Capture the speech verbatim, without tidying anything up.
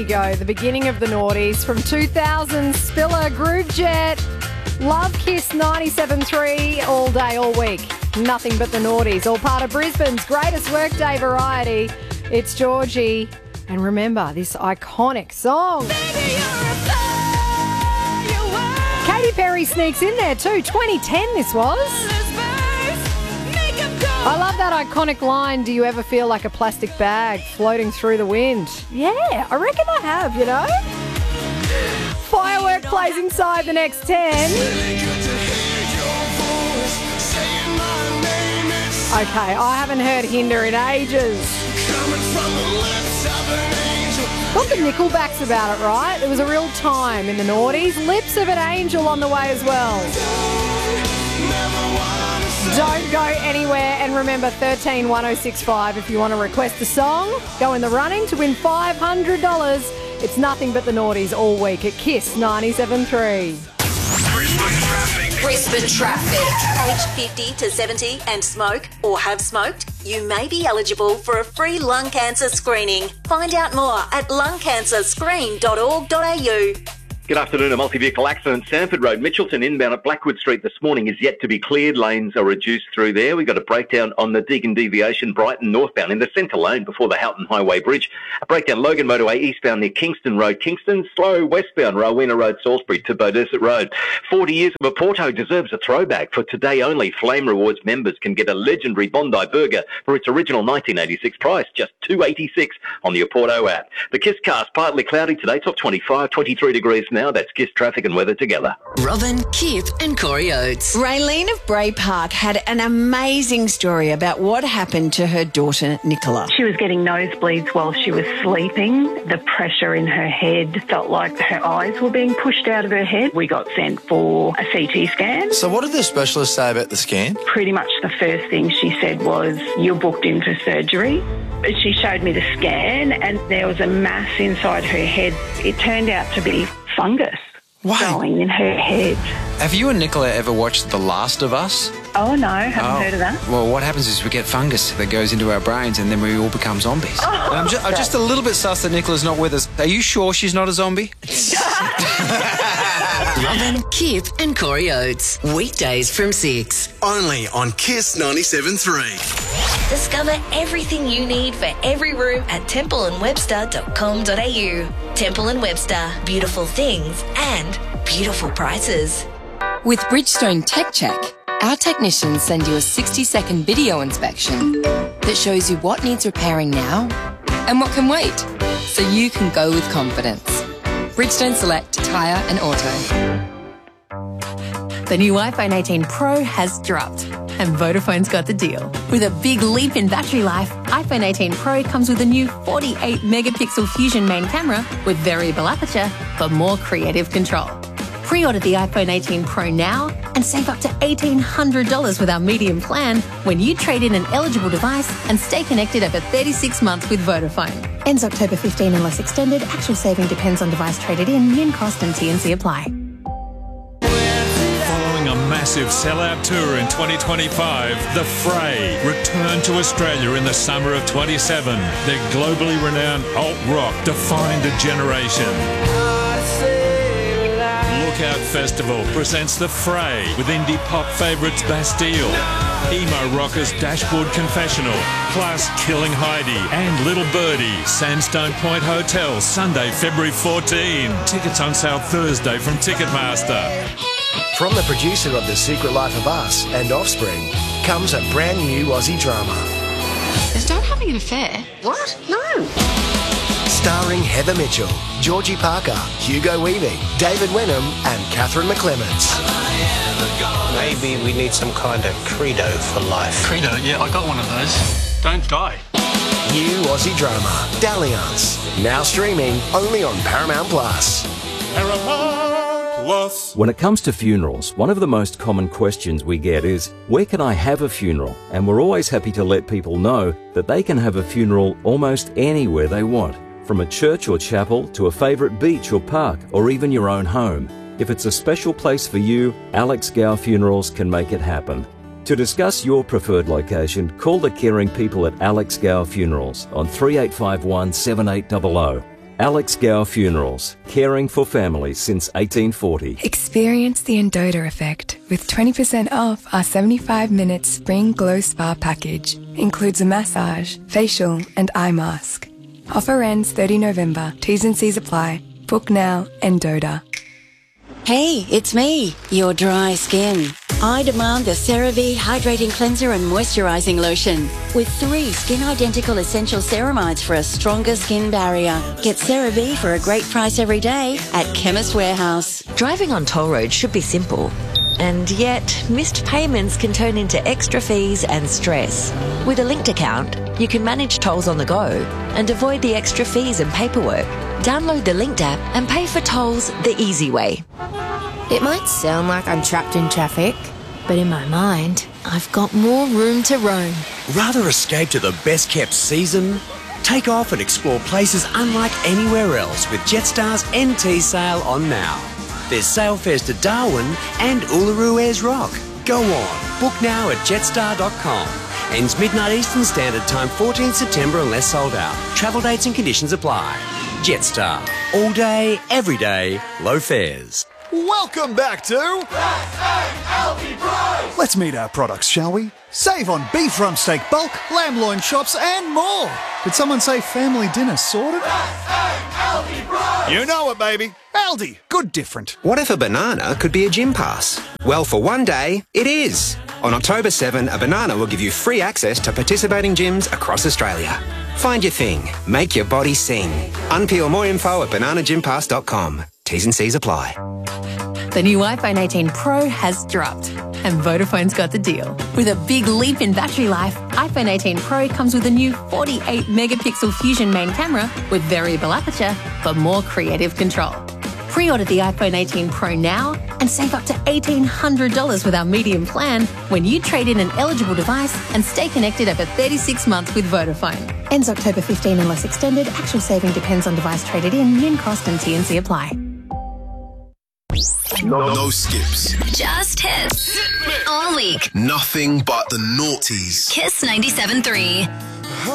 Here you go, the beginning of the noughties from two thousand, Spiller, Groovejet, Love Kiss ninety-seven point three, all day, all week. Nothing but the noughties, all part of Brisbane's greatest workday variety. It's Georgie. And remember this iconic song. Baby, you're a firework. Katy Perry sneaks in there too. twenty ten this was. I love that iconic line, do you ever feel like a plastic bag floating through the wind? Yeah, I reckon I have, you know. Firework plays inside the next ten. Okay, I haven't heard Hinder in ages. Got the Nickelbacks about it, right? There was a real time in the noughties. Lips of an Angel on the way as well. Don't go anywhere, and remember thirteen one oh six five if you want to request a song. Go in the running to win five hundred dollars. It's Nothing But the Noughties all week at Kiss ninety-seven point three. Brisbane traffic. Brisbane traffic. Age fifty to seventy and smoke or have smoked? You may be eligible for a free lung cancer screening. Find out more at lung cancer screen dot org dot a u. Good afternoon. A multi-vehicle accident, Sanford Road, Mitchelton, inbound at Blackwood Street this morning is yet to be cleared. Lanes are reduced through there. We've got a breakdown on the Deakin Deviation, Brighton northbound in the centre lane before the Houghton Highway Bridge. A breakdown Logan Motorway eastbound near Kingston Road, Kingston. Slow westbound Rowena Road, Salisbury to Beaudesert Road. forty years of Oporto deserves a throwback. For today only, Flame Rewards members can get a legendary Bondi burger for its original nineteen eighty-six price, just two dollars eighty-six on the Oporto app. The Kisscast, partly cloudy today, top twenty-five, twenty-three degrees now. That's Kiss traffic and weather together. Robin, Kip and Corey Oates. Raylene of Bray Park had an amazing story about what happened to her daughter, Nicola. She was getting nosebleeds while she was sleeping. The pressure in her head felt like her eyes were being pushed out of her head. We got sent for a C T scan. So what did the specialist say about the scan? Pretty much the first thing she said was, you're booked in for surgery. She showed me the scan and there was a mass inside her head. It turned out to be fungus. Wow. Growing in her head. Have you and Nicola ever watched The Last of Us? Oh, no, haven't oh. heard of that. Well, what happens is we get fungus that goes into our brains and then we all become zombies. Oh, and I'm, just, I'm just a little bit sus that Nicola's not with us. Are you sure she's not a zombie? Robin, Kip and Corey Oates. Weekdays from six. Only on Kiss ninety-seven point three. Discover everything you need for every room at temple and webster dot com dot a u. Temple and Webster, beautiful things and beautiful prices. With Bridgestone Tech Check, our technicians send you a sixty second video inspection that shows you what needs repairing now and what can wait, so you can go with confidence. Bridgestone Select Tyre and Auto. The new iPhone eighteen Pro has dropped, and Vodafone's got the deal. With a big leap in battery life, iPhone eighteen Pro comes with a new forty-eight megapixel Fusion main camera with variable aperture for more creative control. Pre-order the iPhone eighteen Pro now and save up to eighteen hundred dollars with our medium plan when you trade in an eligible device and stay connected over thirty-six months with Vodafone. Ends October fifteenth unless extended. Actual saving depends on device traded in, min cost and T N C apply. Following a massive sellout tour in twenty twenty-five, The Fray returned to Australia in the summer of twenty-seven. Their globally renowned alt rock defined a generation. Lookout Festival presents The Fray with indie pop favourites Bastille, emo rockers Dashboard Confessional, plus Killing Heidi and Little Birdie, Sandstone Point Hotel, Sunday, February fourteenth. Tickets on sale Thursday from Ticketmaster. From the producer of The Secret Life of Us and Offspring comes a brand new Aussie drama. Is Dad having an affair? What? No. Starring Heather Mitchell, Georgie Parker, Hugo Weaving, David Wenham and Catherine McClements. Maybe we need some kind of credo for life. Credo? Yeah, I got one of those. Don't die. New Aussie drama, Dalliance. Now streaming only on Paramount Plus. Paramount Plus. When it comes to funerals, one of the most common questions we get is, where can I have a funeral? And we're always happy to let people know that they can have a funeral almost anywhere they want. From a church or chapel to a favourite beach or park or even your own home. If it's a special place for you, Alex Gow Funerals can make it happen. To discuss your preferred location, call the caring people at Alex Gow Funerals on three eight five one, seven eight zero zero. Alex Gower Funerals, caring for families since eighteen forty. Experience the Endota effect with twenty percent off our seventy-five minute Spring Glow Spa package. Includes a massage, facial and eye mask. Offer ends thirtieth of November. T's and C's apply. Book now, Endota. Hey, it's me, your dry skin. I demand the CeraVe Hydrating Cleanser and Moisturising Lotion with three skin-identical essential ceramides for a stronger skin barrier. Get CeraVe for a great price every day at Chemist Warehouse. Driving on toll roads should be simple. And yet, missed payments can turn into extra fees and stress. With a linked account, you can manage tolls on the go and avoid the extra fees and paperwork. Download the Linked app and pay for tolls the easy way. It might sound like I'm trapped in traffic, but in my mind, I've got more room to roam. Rather escape to the best-kept season? Take off and explore places unlike anywhere else with Jetstar's N T sale on now. There's sale fares to Darwin and Uluru Ayers Rock. Go on, book now at jetstar dot com. Ends midnight Eastern Standard Time, fourteenth September unless sold out. Travel dates and conditions apply. Jetstar. All day, every day, low fares. Welcome back to Let's meet our products, shall we? Save on beef rump steak bulk, lamb loin chops and more. Did someone say family dinner sorted? You know it, baby. Aldi. Good different. What if a banana could be a gym pass? Well, for one day, it is. On October seventh, a banana will give you free access to participating gyms across Australia. Find your thing. Make your body sing. Unpeel more info at banana gym pass dot com. T's and C's apply. The new iPhone eighteen Pro has dropped, and Vodafone's got the deal. With a big leap in battery life, iPhone eighteen Pro comes with a new forty-eight megapixel Fusion main camera with variable aperture for more creative control. Pre-order the iPhone eighteen Pro now and save up to eighteen hundred dollars with our medium plan when you trade in an eligible device and stay connected over thirty-six months with Vodafone. Ends October fifteenth unless extended. Actual saving depends on device traded in. Min cost and T and C apply. No, no skips. Just hits. All week. Nothing but the naughties. Kiss ninety-seven point three.